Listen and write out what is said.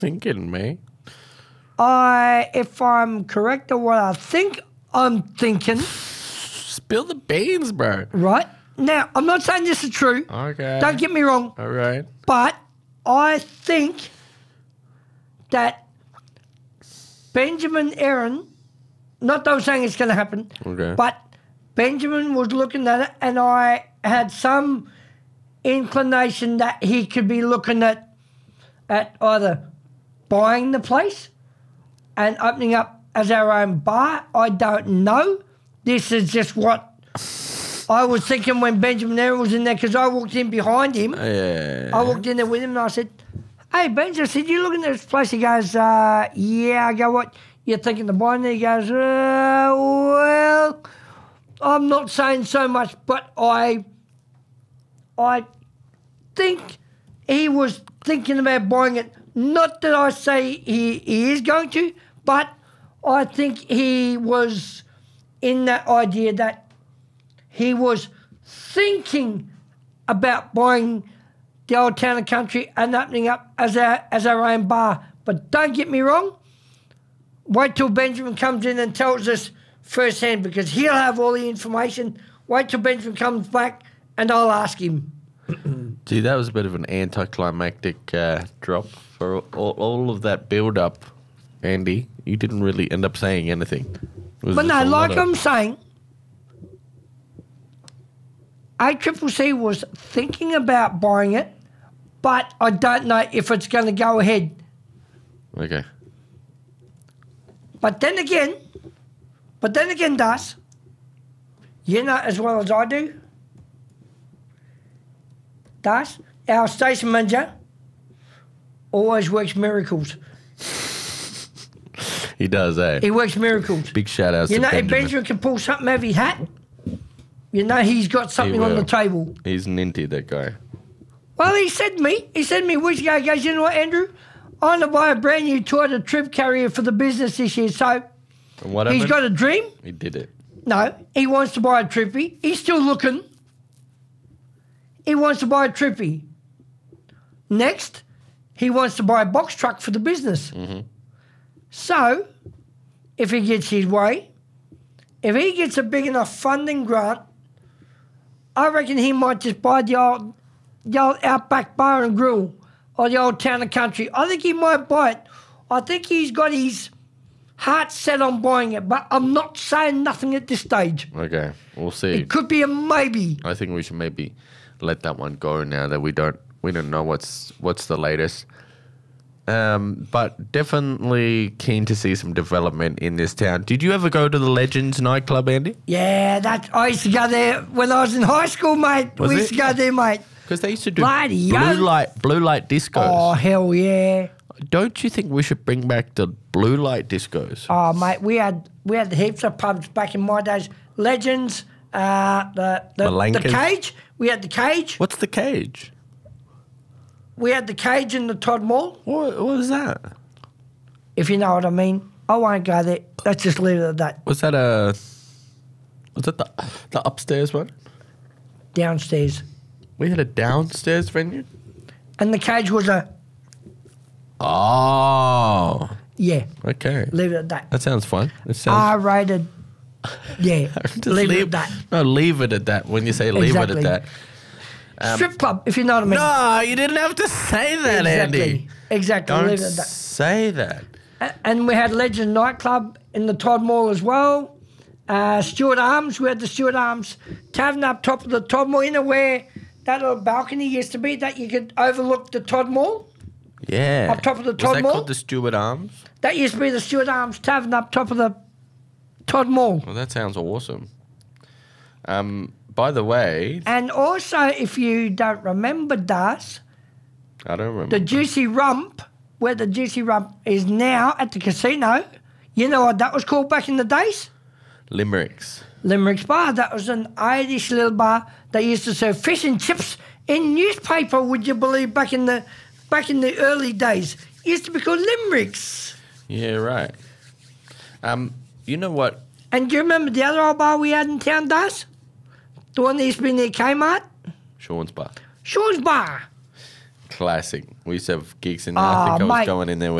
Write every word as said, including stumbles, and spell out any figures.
thinking, mate? I, if I'm correct on what I think I'm thinking, Spill the beans, bro. right? Now, I'm not saying this is true. Okay. Don't get me wrong. All right. But I think that Benjamin Aaron, not that I'm saying it's going to happen, Okay. but Benjamin was looking at it and I had some inclination that he could be looking at at either buying the place and opening up as our own bar. I don't know. This is just what I was thinking when Benjamin Aaron was in there, because I walked in behind him. Yeah. I walked in there with him and I said, hey, Benj, I said, you looking at this place? He goes, uh, yeah. I go, what, you're thinking of buying it? He goes, uh, well, I'm not saying so much, but I, I think he was thinking about buying it. Not that I say he, he is going to, but I think he was in that idea that he was thinking about buying the Old Town and Country and opening up as our, as our own bar. But don't get me wrong, wait till Benjamin comes in and tells us firsthand, because he'll have all the information. Wait till Benjamin comes back and I'll ask him. Gee, that was a bit of an anticlimactic uh, drop for all, all of that build-up, Andy. You didn't really end up saying anything. It was But just no, a like lot of- I'm saying, A C C C was thinking about buying it, but I don't know if it's going to go ahead. Okay. But then again, but then again, Das, you know as well as I do, Das, our station manager always works miracles. He does, eh? He works miracles. Big shout outs You to know, if Benjamin. Benjamin can pull something out of his hat, you know he's got something on will. the table. He's ninty, that guy. Well, he said to me, he said to me weeks ago, he goes, you know what, Andrew? I'm going to buy a brand new Toyota trip carrier for the business this year. So And what he's happened? got a dream. He did it. No, he wants to buy a trippy. He's still looking. He wants to buy a trippy. Next, he wants to buy a box truck for the business. Mm-hmm. So, if he gets his way, if he gets a big enough funding grant, I reckon he might just buy the old, the old Outback Bar and Grill or the Old Town and Country. I think he might buy it. I think he's got his heart set on buying it, but I'm not saying nothing at this stage. Okay, we'll see. It could be a maybe. I think we should maybe let that one go now that we don't we don't know what's what's the latest. Um, but definitely keen to see some development in this town. Did you ever go to the Legends nightclub, Andy? Yeah, that I used to go there when I was in high school, mate. Was we used it? to go there, mate. Because they used to do Bloody blue yo. light blue light discos. Oh, hell yeah. Don't you think we should bring back the blue light discos? Oh, mate, we had we had heaps of pubs back in my days. Legends, uh, the the, the Malankas. Cage. We had the Cage. What's the Cage? We had the Cage in the Todd Mall. What, what was that? If you know what I mean. I won't go there. Let's just leave it at that. Was that a... Was that the, the upstairs one? Downstairs. We had a downstairs venue? And the Cage was a, Oh. yeah, Okay. leave it at that. That sounds fun. It sounds... R-rated. Yeah, Just leave, leave it at that. No, leave it at that when you say leave Exactly. it at that. Strip club, if you know what I mean. No, you didn't have to say that, exactly. Andy. Exactly. Don't leave it at that. say that. A- And we had Legend nightclub in the Todd Mall as well. Uh, Stuart Arms, we had the Stuart Arms tavern up top of the Todd Mall, you know where that little balcony used to be that you could overlook the Todd Mall? Yeah. Up top of the Was Todd that Mall? called the Stewart Arms? That used to be the Stuart Arms tavern up top of the Todd Mall. Well, that sounds awesome. Um, by the way, And also, if you don't remember, Das, I don't remember. the Juicy Rump, where the Juicy Rump is now at the casino, you know what that was called back in the days? Limericks. Limerick's Bar. That was an Irish little bar. They used to serve fish and chips in newspaper, would you believe, back in the back in the early days. It used to be called Limericks. Yeah, right. Um, you know what? And do you remember the other old bar we had in town, Das? The one that used to be near Kmart? Sean's Bar. Sean's Bar. Classic. We used to have gigs in there. I Ah, think I was mate. going in there with